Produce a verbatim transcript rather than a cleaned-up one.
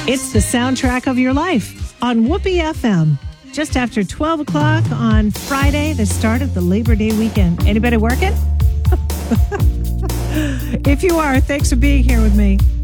It's the soundtrack of your life on Whoopee F M. Just after twelve o'clock on Friday, the start of the Labor Day weekend. Anybody working? If you are, thanks for being here with me.